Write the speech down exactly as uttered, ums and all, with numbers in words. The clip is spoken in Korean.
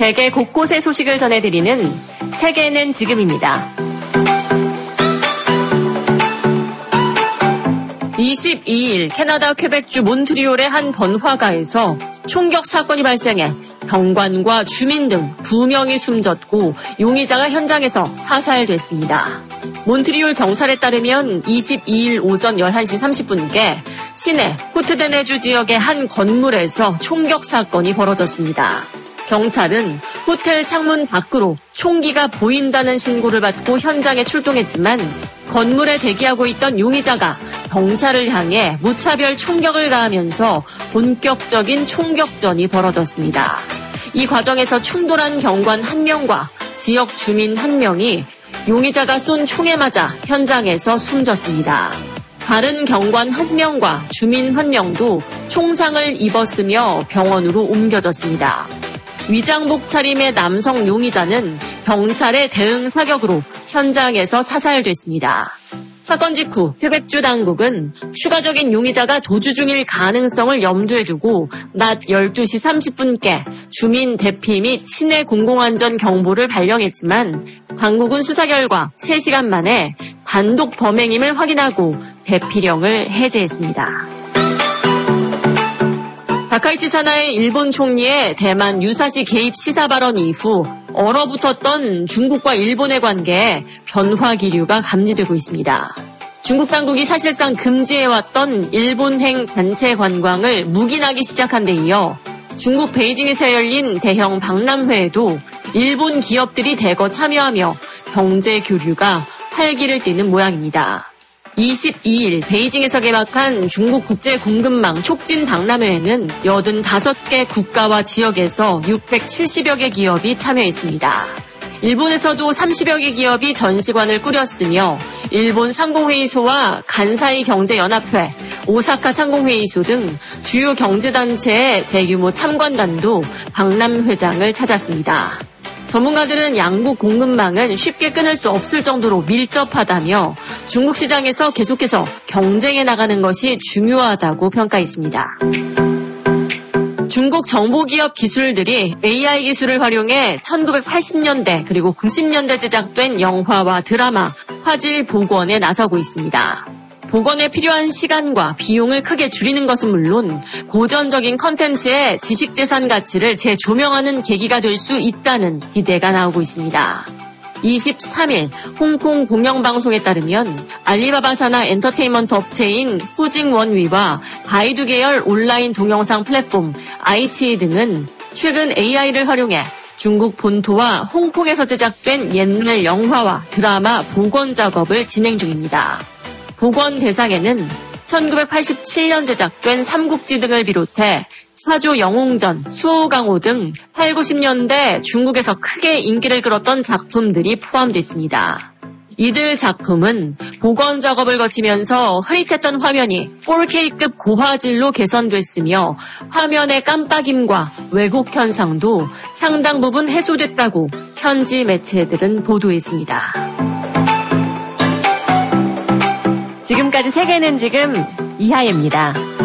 세계 곳곳의 소식을 전해드리는 세계는 지금입니다. 이십이일 캐나다 퀘벡주 몬트리올의 한 번화가에서 총격 사건이 발생해 경관과 주민 등 두 명이 숨졌고 용의자가 현장에서 사살됐습니다. 몬트리올 경찰에 따르면 이십이일 오전 열한시 삼십분께 시내 코트데네주 지역의 한 건물에서 총격 사건이 벌어졌습니다. 경찰은 호텔 창문 밖으로 총기가 보인다는 신고를 받고 현장에 출동했지만 건물에 대기하고 있던 용의자가 경찰을 향해 무차별 총격을 가하면서 본격적인 총격전이 벌어졌습니다. 이 과정에서 충돌한 경관 한 명과 지역 주민 한 명이 용의자가 쏜 총에 맞아 현장에서 숨졌습니다. 다른 경관 한 명과 주민 한 명도 총상을 입었으며 병원으로 옮겨졌습니다. 위장복 차림의 남성 용의자는 경찰의 대응 사격으로 현장에서 사살됐습니다. 사건 직후 퀘벡주 당국은 추가적인 용의자가 도주 중일 가능성을 염두에 두고 낮 열두시 삼십분께 주민 대피 및 시내 공공안전 경보를 발령했지만 당국은 수사 결과 세 시간 만에 단독 범행임을 확인하고 대피령을 해제했습니다. 다카이치 사나이 일본 총리의 대만 유사시 개입 시사 발언 이후 얼어붙었던 중국과 일본의 관계에 변화 기류가 감지되고 있습니다. 중국 당국이 사실상 금지해왔던 일본행 단체 관광을 묵인하기 시작한 데 이어 중국 베이징에서 열린 대형 박람회에도 일본 기업들이 대거 참여하며 경제 교류가 활기를 띠는 모양입니다. 이십이일 베이징에서 개막한 중국 국제공급망 촉진 박람회에는 팔십오 개 국가와 지역에서 육백칠십여 개 기업이 참여했습니다. 일본에서도 삼십여 개 기업이 전시관을 꾸렸으며 일본 상공회의소와 간사이 경제연합회, 오사카 상공회의소 등 주요 경제단체의 대규모 참관단도 박람회장을 찾았습니다. 전문가들은 양국 공급망은 쉽게 끊을 수 없을 정도로 밀접하다며 중국 시장에서 계속해서 경쟁해 나가는 것이 중요하다고 평가했습니다. 중국 정보기업 기술들이 에이아이 기술을 활용해 천구백팔십년대 그리고 구십년대 제작된 영화와 드라마, 화질 복원에 나서고 있습니다. 복원에 필요한 시간과 비용을 크게 줄이는 것은 물론 고전적인 컨텐츠의 지식재산 가치를 재조명하는 계기가 될 수 있다는 기대가 나오고 있습니다. 이십삼일 홍콩 공영방송에 따르면 알리바바 산하 엔터테인먼트 업체인 후징원위와 바이두 계열 온라인 동영상 플랫폼 아이치이 등은 최근 에이아이를 활용해 중국 본토와 홍콩에서 제작된 옛날 영화와 드라마 복원 작업을 진행 중입니다. 복원 대상에는 천구백팔십칠년 제작된 삼국지 등을 비롯해 사조 영웅전, 수호강호 등 팔, 구십년대 중국에서 크게 인기를 끌었던 작품들이 포함됐습니다. 이들 작품은 복원 작업을 거치면서 흐릿했던 화면이 포케이급 고화질로 개선됐으며 화면의 깜빡임과 왜곡 현상도 상당 부분 해소됐다고 현지 매체들은 보도했습니다. 지금까지 세계는 지금 이하예입니다.